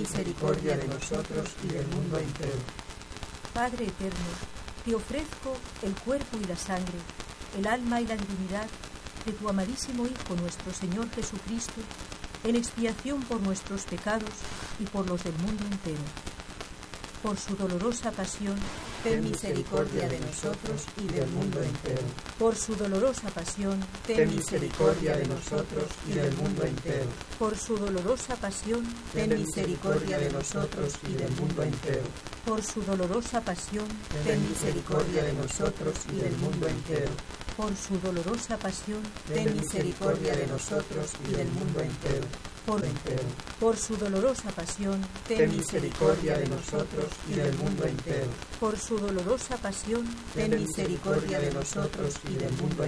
misericordia de nosotros y del mundo entero. Padre eterno, te ofrezco el cuerpo y la sangre, el alma y la divinidad de tu amadísimo Hijo nuestro Señor Jesucristo, en expiación por nuestros pecados y por los del mundo entero. Por su dolorosa pasión, ten misericordia de nosotros y del mundo entero. por su dolorosa pasión, Ten misericordia de nosotros y del mundo entero. por su dolorosa pasión, Ten misericordia de nosotros y del mundo entero. por su dolorosa pasión, Ten misericordia de nosotros y del mundo entero. por su dolorosa pasión, Ten misericordia de nosotros y del mundo entero. por su dolorosa pasión, Ten misericordia de nosotros y del mundo entero. por su dolorosa pasión, Ten misericordia de nosotros y del mundo